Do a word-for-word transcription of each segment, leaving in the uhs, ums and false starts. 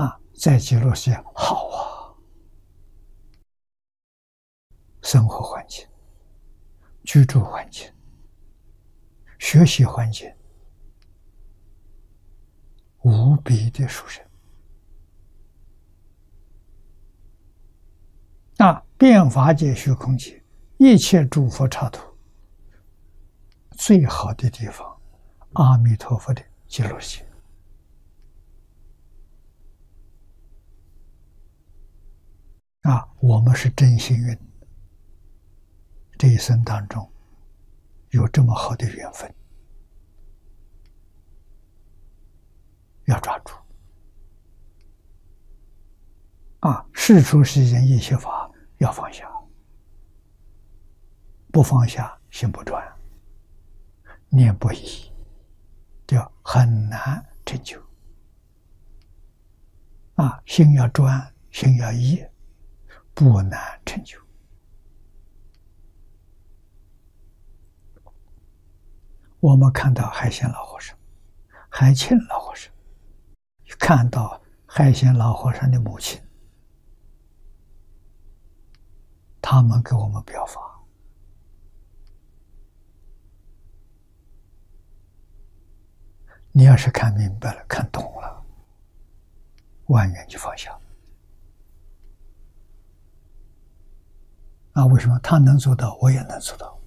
啊，在极乐世界好啊，生活环境、居住环境、学习环境无比的殊胜。啊，遍法界虚空界，一切诸佛刹土，最好的地方，阿弥陀佛的极乐世界。啊，我们是真幸运，这一生当中有这么好的缘分，要抓住。啊，事出世间一切法，要放下，不放下心不转，念不已，就很难成就。啊，心要专，心要一，不难成就。我们看到海鲜老和尚、海庆老和尚，看到海鲜老和尚的母亲，他们给我们表法。你要是看明白了、看懂了，万缘就放下。啊，为什么他能做到，我也能做到？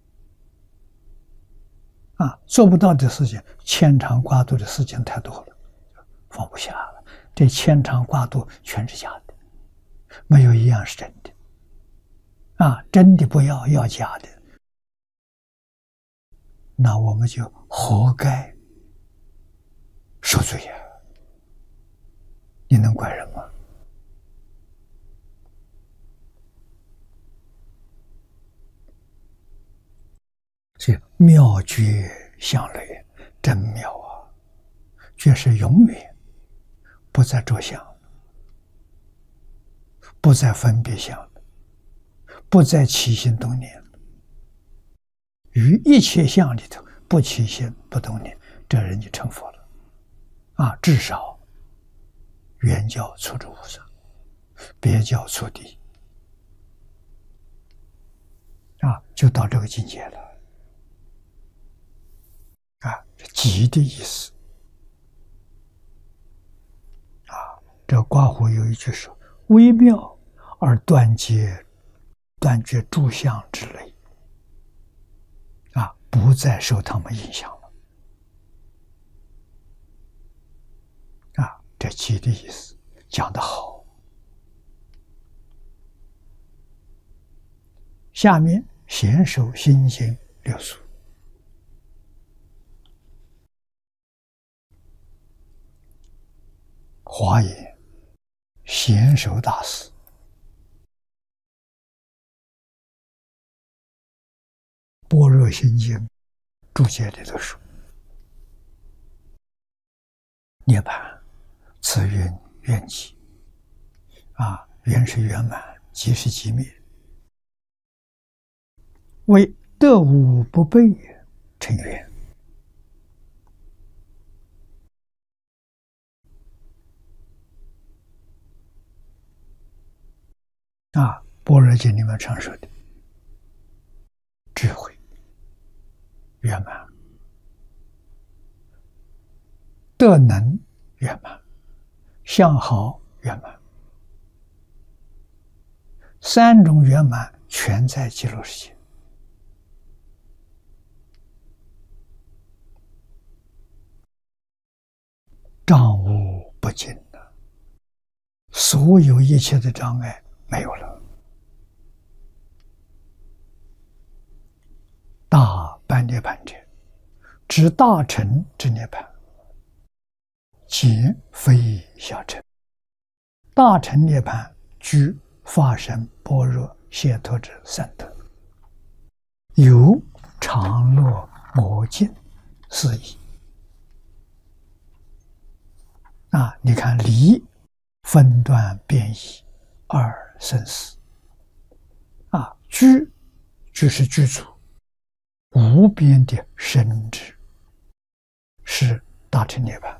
啊，做不到的事情，牵肠挂肚的事情太多了，放不下了。这牵肠挂肚全是假的，没有一样是真的。啊，真的不要，要假的，那我们就活该受罪呀！你能怪人吗？所以妙觉相类，真妙啊！觉是永远不再着相，不再分别相，不再起心动念，于一切相里头不起心不动念，这人就成佛了。啊，至少原教初住菩萨，别教初地，啊，就到这个境界了。啊，极的意思。啊，这刮胡有一句说：“微妙而断绝断绝诸相之类。”啊，不再受他们影响了。啊，这极的意思讲得好。下面贤手心经六祖。华严贤手大师般若心经注解里头说：“涅槃，此云缘起。啊，缘是圆满，即是即灭，为得无不备成缘。”啊，般若经里面常说的智慧圆满，德能圆满，相好圆满，三种圆满全在极乐世界。障物不尽了，所有一切的障碍没有了。大般涅槃者，指大乘之涅槃，皆非小乘。大乘涅槃居法身般若解脱之三德，有常乐我净是意。啊，你看离分段变异二生死。啊，居就是居住无边的生智，是大乘涅槃。